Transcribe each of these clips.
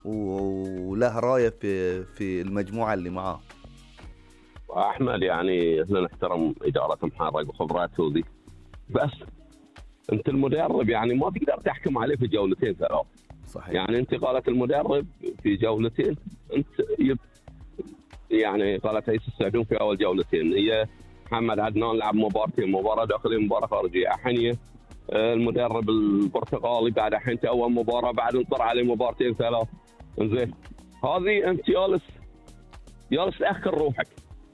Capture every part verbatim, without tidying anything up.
وله راية في في المجموعة اللي معاه. احمد يعني احنا نحترم اداره محرق وخبراته ذي، بس انت المدرب يعني ما تقدر تحكم عليه في جولتين ثلاث. صحيح. يعني انتقالة المدرب في جولتين، انت يب يعني قالت عيسى السعدون في اول جولتين، هي محمد عدنان لعب مباراتين، مباراه داخليه مباراه خارجيه. حنيه المدرب البرتغالي بعد الحين اول مباراه بعد انطر عليه مباراتين ثلاث. زين هذه انت جالس جالس تاخر روحك.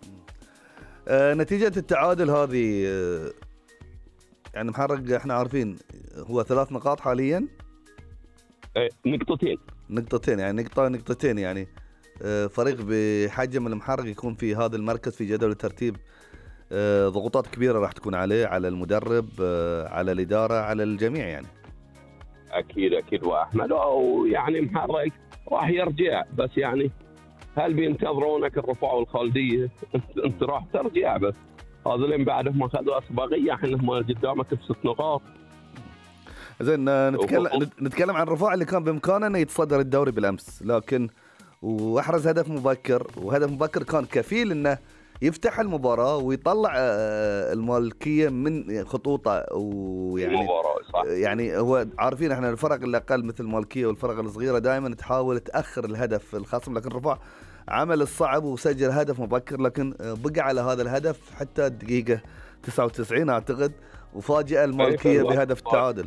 آه نتيجة التعادل هذه آه يعني محرق احنا عارفين هو ثلاث نقاط حاليا. ايه نقطتين نقطتين يعني نقطة نقطتين يعني آه فريق بحجم المحرق يكون في هذا المركز في جدول الترتيب، آه ضغوطات كبيرة راح تكون عليه، على المدرب، آه على الإدارة، على الجميع يعني. اكيد اكيد واحمد، او يعني محرق راح يرجع، بس يعني هل بينتظرونك الرفاع والخالديه؟ انت, انت راح ترجع، بس هذا اللي بعدهم اخذوا اسبقيه، احنا هم قدامك بست نقاط. زين نتكلم نتكلم عن الرفاع اللي كان بامكانه انه يتصدر الدوري بالامس، لكن واحرز هدف مبكر، وهدف مبكر كان كفيل انه يفتح المباراه ويطلع المالكيه من خطوطه. ويعني يعني هو عارفين احنا الفرق اللي اقل مثل المالكيه والفرق الصغيره دائما تحاول تاخر الهدف الخصم، لكن الرفاع عمل الصعب وسجل هدف مبكر، لكن بقى على هذا الهدف حتى الدقيقه تسعة وتسعين اعتقد، وفاجأ المالكيه بهدف التعادل.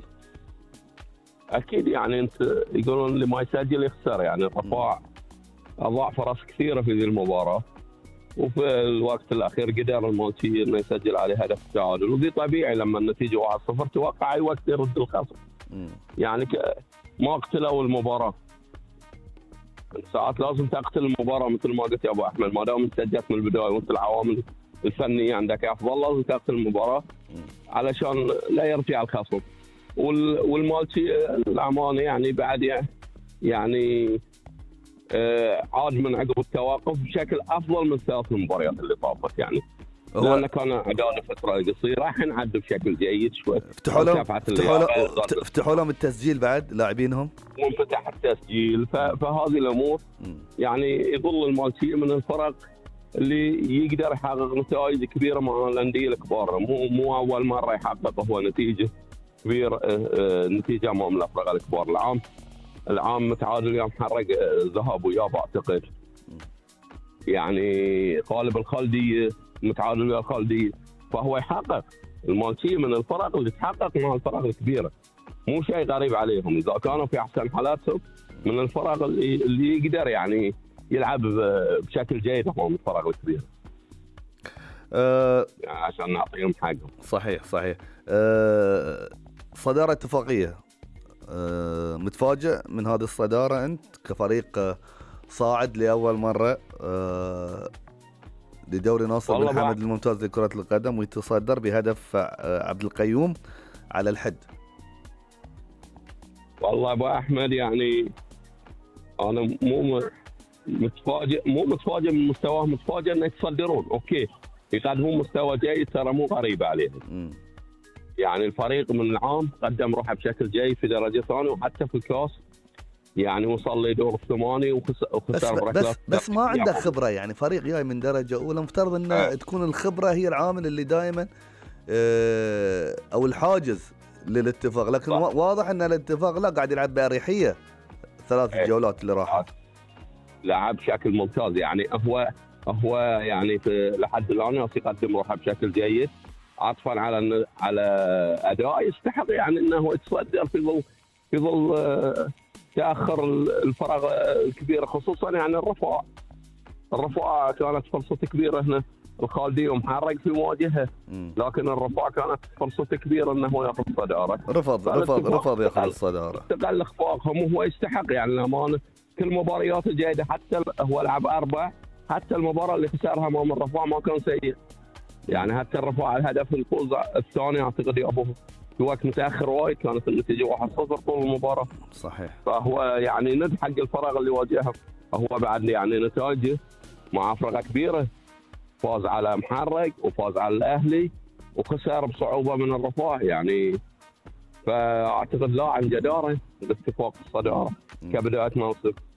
اكيد يعني انت يقولون اللي ما يسجل يخسر، يعني الرفاع اضاع فرص كثيره في ذي المباراه، وفي الوقت الاخير قدر المالكي انه يسجل عليه هدف التعادل، وذي طبيعي لما النتيجه واحد صفر توقع اي وقت يرد الخصم. يعني ما قتلوا المباراه، ساعات لازم تقتل المباراه مثل ما قلت يا ابو احمد، ما دام سجلت من البدايه وانت العوامل الفنيه عندك افضل، لازم تقتل المباراه علشان لا يرجع الخصم. والمالتي الأمانة يعني بعد يعني آه عاد من عقب التوقف بشكل أفضل من ثلاث المباريات اللي طافت، يعني لأنه كان عداله فترة قصيرة، الحين عد بشكل جيد شوي. فتحوا لهم فتحوا لهم فتحوا لهم التسجيل بعد لاعبينهم، وانفتح التسجيل، فهذه الأمور يعني يظل المالتي من الفرق اللي يقدر يحقق نتائج كبيرة مع الأندية الكبار، مو مو أول مرة يحقق هو نتيجة كبير نتيجة أمام الأفرقة الكبار. العام العام متعادل يا محرق ذهاب وياب أعتقد، يعني غالب الخالدية متعادل يا الخالدية، فهو يحقق. المالكي من الفرق اللي تحقق مع الفرق الكبيرة، مو شيء غريب عليهم إذا كانوا في أحسن حالاتهم، من الفرق اللي, اللي يقدر يعني يلعب بشكل جيد أمام الفرق الكبيرة. أه يعني عشان نعطيهم حقهم. صحيح صحيح. أه صدارة اتفاقية، أه متفاجئ من هذه الصدارة أنت كفريق صاعد لأول مرة أه لدوري ناصر بن حمد الممتاز لكرة القدم، ويتصدر بهدف عبد القيوم على الحد. والله أبو أحمد يعني أنا مو متفاجئ مو متفاجئ من مستواه، متفاجئ أن يتصدرون. أوكي يقدمون مستوى جيد، ترى مو غريب عليهم. م. يعني الفريق من العام قدم روحه بشكل جيد في درجة ثانية، وحتى في الكاس يعني وصل لدور الثمانية وخسر بركلات. بس, بس ما عنده خبرة، يعني فريق جاي من درجة أولى مفترض أن أه. تكون الخبرة هي العامل اللي دائما اه أو الحاجز للاتفاق، لكن صح. واضح أن الاتفاق لا قاعد يلعب بأريحية ثلاث أه. جولات اللي راحت، لعب بشكل ممتاز. يعني هو هو يعني في لحد الآن يقدم روحه بشكل جيد، عطفا على على اداء يستحق يعني انه يتصدر في ظل في ظل تاخر الفرق الكبيره، خصوصا يعني الرفاع الرفاع كانت فرصه كبيره هنا الخالدي ومحرق في مواجهه، لكن الرفاع كانت فرصه كبيره انه ياخذ الصداره، رفض رفض رفض ياخذ الصداره، استغل اخفاقهم وهو يستحق يعني الامانه. كل مبارياته جيده، حتى هو لعب اربع، حتى المباراه اللي خسرها امام الرفاع ما كان سيء، يعني حتى الرفاع الهدف الفوز الثاني اعتقد يا ابو في وقت متاخر وايد كانت النتيجه واحد صفر طول المباراه. صحيح. فهو يعني ند حق الفرق اللي واجهها، هو بعد يعني نتائجه مع فرقه كبيره، فاز على محرق وفاز على الاهلي وخسر بصعوبه من الرفاع، يعني فاعتقد لا عن جداره باتفاق الصداره كبدايه موسم.